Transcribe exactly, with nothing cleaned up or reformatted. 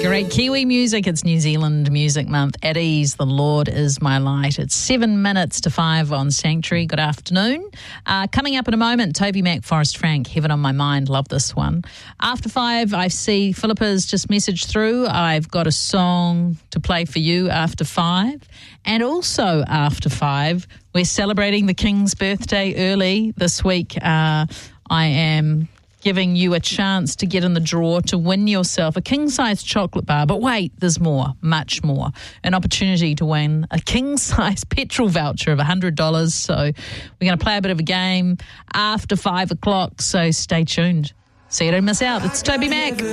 Great Kiwi music. It's New Zealand Music Month. At ease, the Lord is my light. It's seven minutes to five on Sanctuary. Good afternoon. Uh, coming up in a moment, Toby Mac, Forrest Frank, Heaven on My Mind. Love this one. After five, I see Philippa's just messaged through. I've got a song to play for you after five. And also after five, we're celebrating the King's birthday early this week. Uh, I am giving you a chance to get in the draw to win yourself a king-size chocolate bar. But wait, there's more, much more. An opportunity to win a king-size petrol voucher of one hundred dollars. So we're going to play a bit of a game after five o'clock, so stay tuned. So you don't miss out. It's Toby Mac.